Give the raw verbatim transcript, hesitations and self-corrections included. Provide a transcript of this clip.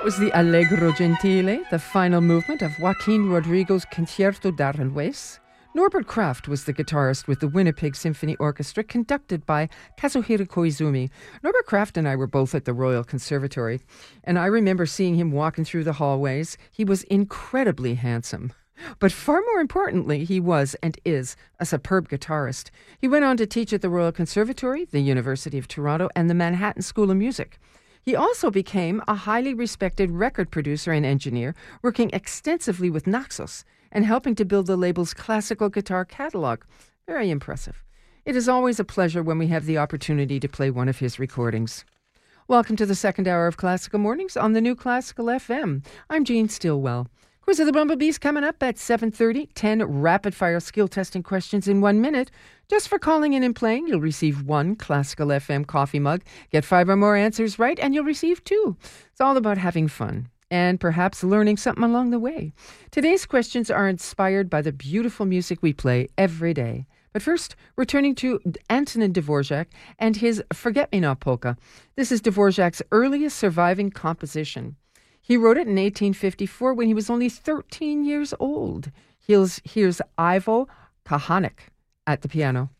Was the Allegro Gentile, the final movement of Joaquin Rodrigo's Concierto d'Aranjuez. Norbert Kraft was the guitarist with the Winnipeg Symphony Orchestra, conducted by Kazuhiro Koizumi. Norbert Kraft and I were both at the Royal Conservatory, and I remember seeing him walking through the hallways. He was incredibly handsome. But far more importantly, he was and is a superb guitarist. He went on to teach at the Royal Conservatory, the University of Toronto, and the Manhattan School of Music. He also became a highly respected record producer and engineer, working extensively with Naxos and helping to build the label's classical guitar catalog. Very impressive. It is always a pleasure when we have the opportunity to play one of his recordings. Welcome to the second hour of Classical Mornings on the New Classical F M. I'm Jean Stillwell. Quiz of the Bumblebees coming up at seven thirty. ten rapid-fire skill testing questions in one minute. Just for calling in and playing, you'll receive one Classical F M coffee mug. Get five or more answers right, and you'll receive two. It's all about having fun and perhaps learning something along the way. Today's questions are inspired by the beautiful music we play every day. But first, returning to Antonin Dvorak and his Forget-Me-Not polka. This is Dvorak's earliest surviving composition. He wrote it in eighteen fifty-four when he was only thirteen years old. Here's, here's Ivo Kahanik at the piano.